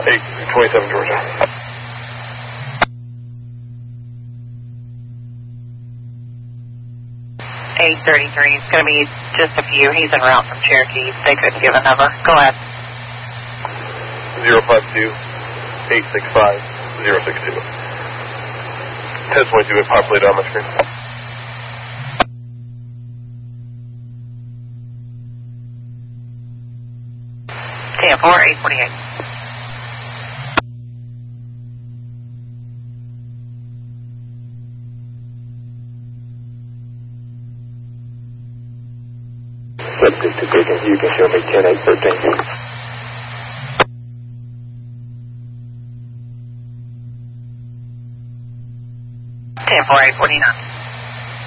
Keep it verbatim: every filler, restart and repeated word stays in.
eight twenty-seven Georgia. eight thirty-three, it's going to be just a few. He's en route from Cherokee. They couldn't give a number. Go ahead. zero five two, eight six five, zero six two. ten twenty-two is populated on my screen. ten four, eight forty-eight. Subject to Beacon, you can show me ten eight thirteen. ten four, eight forty-nine.